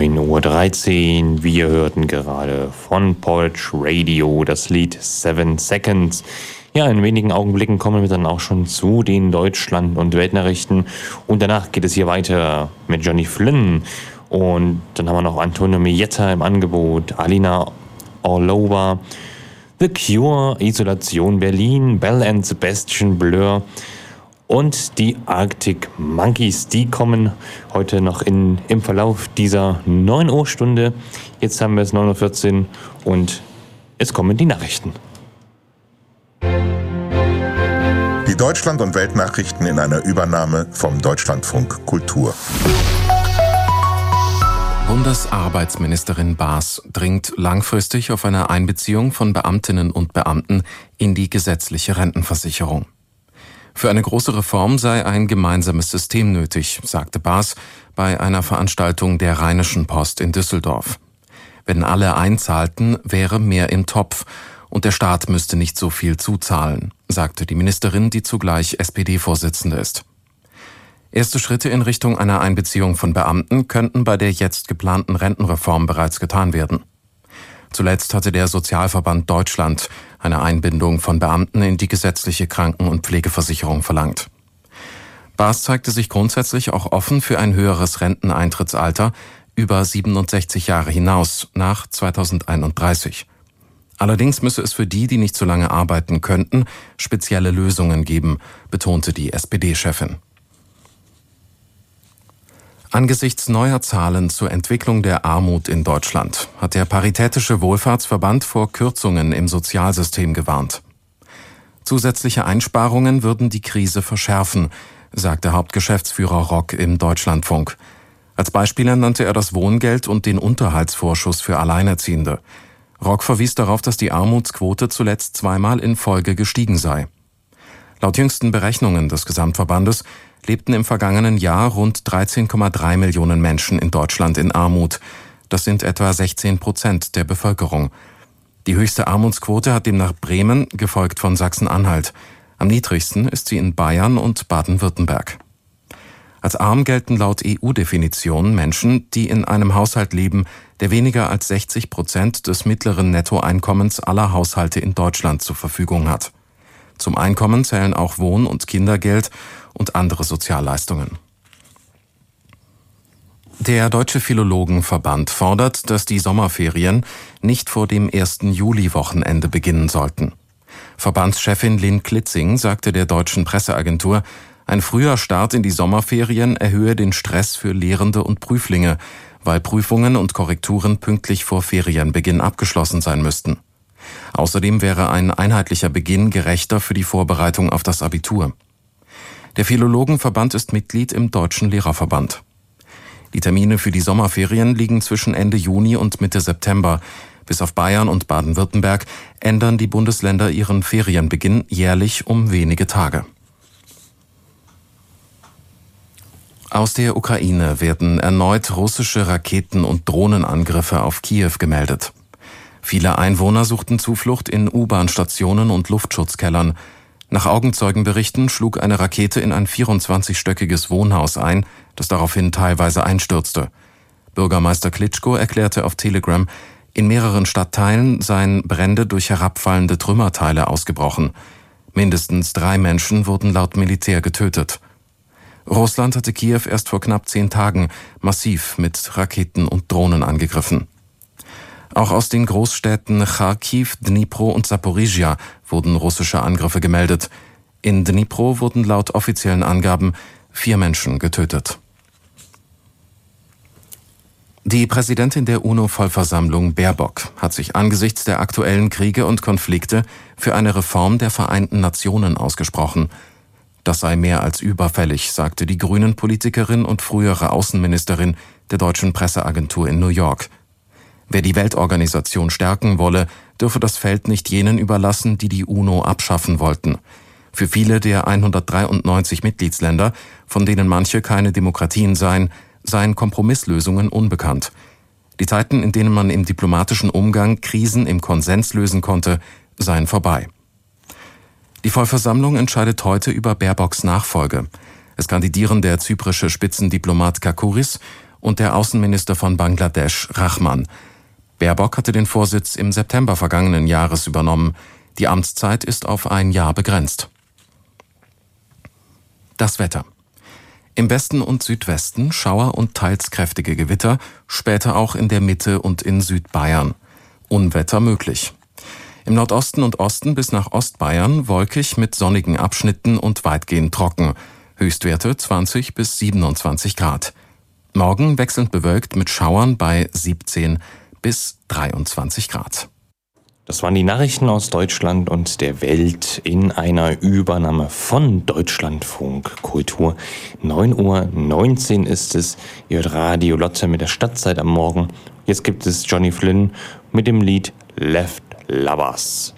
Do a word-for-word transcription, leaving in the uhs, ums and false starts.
neun Uhr dreizehn. Wir hörten gerade von Porridge Radio das Lied Seven Seconds. Ja, in wenigen Augenblicken kommen wir dann auch schon zu den Deutschland- und Weltnachrichten. Und danach geht es hier weiter mit Johnny Flynn. Und dann haben wir noch Antonio Mietta im Angebot, Alina Orlova, The Cure, Isolation Berlin, Bell and Sebastian Blur und die Arctic Monkeys. Die kommen heute noch in, im Verlauf dieser neun Uhr Stunde. Jetzt haben wir es neun Uhr vierzehn und es kommen die Nachrichten. Die Deutschland- und Weltnachrichten in einer Übernahme vom Deutschlandfunk Kultur. Bundesarbeitsministerin Baas dringt langfristig auf eine Einbeziehung von Beamtinnen und Beamten in die gesetzliche Rentenversicherung. Für eine große Reform sei ein gemeinsames System nötig, sagte Baas bei einer Veranstaltung der Rheinischen Post in Düsseldorf. Wenn alle einzahlten, wäre mehr im Topf und der Staat müsste nicht so viel zuzahlen, sagte die Ministerin, die zugleich S P D-Vorsitzende ist. Erste Schritte in Richtung einer Einbeziehung von Beamten könnten bei der jetzt geplanten Rentenreform bereits getan werden. Zuletzt hatte der Sozialverband Deutschland eine Einbindung von Beamten in die gesetzliche Kranken- und Pflegeversicherung verlangt. Baas zeigte sich grundsätzlich auch offen für ein höheres Renteneintrittsalter über siebenundsechzig Jahre hinaus nach zweitausendeinunddreißig. Allerdings müsse es für die, die nicht so lange arbeiten könnten, spezielle Lösungen geben, betonte die S P D-Chefin. Angesichts neuer Zahlen zur Entwicklung der Armut in Deutschland hat der Paritätische Wohlfahrtsverband vor Kürzungen im Sozialsystem gewarnt. Zusätzliche Einsparungen würden die Krise verschärfen, sagte Hauptgeschäftsführer Rock im Deutschlandfunk. Als Beispiele nannte er das Wohngeld und den Unterhaltsvorschuss für Alleinerziehende. Rock verwies darauf, dass die Armutsquote zuletzt zweimal in Folge gestiegen sei. Laut jüngsten Berechnungen des Gesamtverbandes lebten im vergangenen Jahr rund dreizehn Komma drei Millionen Menschen in Deutschland in Armut. Das sind etwa sechzehn Prozent der Bevölkerung. Die höchste Armutsquote hat demnach Bremen, gefolgt von Sachsen-Anhalt. Am niedrigsten ist sie in Bayern und Baden-Württemberg. Als arm gelten laut E U-Definition Menschen, die in einem Haushalt leben, der weniger als sechzig Prozent des mittleren Nettoeinkommens aller Haushalte in Deutschland zur Verfügung hat. Zum Einkommen zählen auch Wohn- und Kindergeld und andere Sozialleistungen. Der Deutsche Philologenverband fordert, dass die Sommerferien nicht vor dem ersten Juli-Wochenende beginnen sollten. Verbandschefin Lynn Klitzing sagte der deutschen Presseagentur, ein früher Start in die Sommerferien erhöhe den Stress für Lehrende und Prüflinge, weil Prüfungen und Korrekturen pünktlich vor Ferienbeginn abgeschlossen sein müssten. Außerdem wäre ein einheitlicher Beginn gerechter für die Vorbereitung auf das Abitur. Der Philologenverband ist Mitglied im Deutschen Lehrerverband. Die Termine für die Sommerferien liegen zwischen Ende Juni und Mitte September. Bis auf Bayern und Baden-Württemberg ändern die Bundesländer ihren Ferienbeginn jährlich um wenige Tage. Aus der Ukraine werden erneut russische Raketen- und Drohnenangriffe auf Kiew gemeldet. Viele Einwohner suchten Zuflucht in U-Bahn-Stationen und Luftschutzkellern. Nach Augenzeugenberichten schlug eine Rakete in ein vierundzwanzigstöckiges Wohnhaus ein, das daraufhin teilweise einstürzte. Bürgermeister Klitschko erklärte auf Telegram, in mehreren Stadtteilen seien Brände durch herabfallende Trümmerteile ausgebrochen. Mindestens drei Menschen wurden laut Militär getötet. Russland hatte Kiew erst vor knapp zehn Tagen massiv mit Raketen und Drohnen angegriffen. Auch aus den Großstädten Charkiw, Dnipro und Saporizhia wurden russische Angriffe gemeldet. In Dnipro wurden laut offiziellen Angaben vier Menschen getötet. Die Präsidentin der UNO-Vollversammlung Baerbock hat sich angesichts der aktuellen Kriege und Konflikte für eine Reform der Vereinten Nationen ausgesprochen. Das sei mehr als überfällig, sagte die Grünen-Politikerin und frühere Außenministerin der deutschen Presseagentur in New York. Wer die Weltorganisation stärken wolle, dürfe das Feld nicht jenen überlassen, die die UNO abschaffen wollten. Für viele der hundertdreiundneunzig Mitgliedsländer, von denen manche keine Demokratien seien, seien Kompromisslösungen unbekannt. Die Zeiten, in denen man im diplomatischen Umgang Krisen im Konsens lösen konnte, seien vorbei. Die Vollversammlung entscheidet heute über Baerbocks Nachfolge. Es kandidieren der zyprische Spitzendiplomat Kakouris und der Außenminister von Bangladesch, Rahman. Baerbock hatte den Vorsitz im September vergangenen Jahres übernommen. Die Amtszeit ist auf ein Jahr begrenzt. Das Wetter. Im Westen und Südwesten Schauer und teils kräftige Gewitter, später auch in der Mitte und in Südbayern. Unwetter möglich. Im Nordosten und Osten bis nach Ostbayern wolkig mit sonnigen Abschnitten und weitgehend trocken. Höchstwerte zwanzig bis siebenundzwanzig Grad. Morgen wechselnd bewölkt mit Schauern bei siebzehn bis dreiundzwanzig Grad. Das waren die Nachrichten aus Deutschland und der Welt in einer Übernahme von Deutschlandfunk Kultur. neun Uhr neunzehn ist es. Ihr hört Radio Lotte mit der Stadtzeit am Morgen. Jetzt gibt es Johnny Flynn mit dem Lied Left Lovers.